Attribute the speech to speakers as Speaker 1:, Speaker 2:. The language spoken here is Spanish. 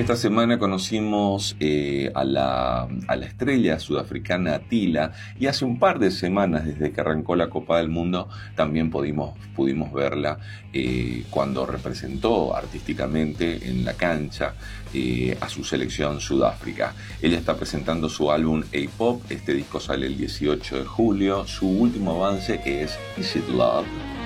Speaker 1: Esta semana conocimos a la estrella sudafricana Tila, y hace un par de semanas, desde que arrancó la Copa del Mundo, también pudimos verla cuando representó artísticamente en la cancha a su selección Sudáfrica. Ella está presentando su álbum A-Pop. Este disco sale el 18 de julio. Su último avance es Is It Love?